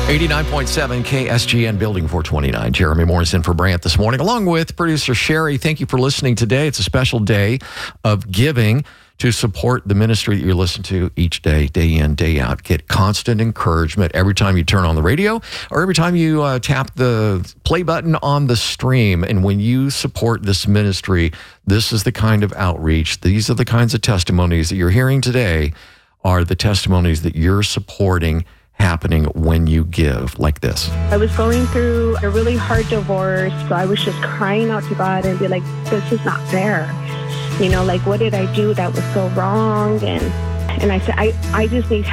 89.7 KSGN Building 429. Jeremy Morrison for Brant this morning, along with producer Sherry. Thank you for listening today. It's a special day of giving to support the ministry that you listen to each day, day in, day out. Get constant encouragement every time you turn on the radio or every time you tap the play button on the stream. And when you support this ministry, this is the kind of outreach. These are the kinds of testimonies that you're hearing today are the testimonies that you're supporting happening when you give like this. I was going through a really hard divorce, so I was just crying out to God and be like, this is not fair. You know, like, what did I do that was so wrong? And I said, I just need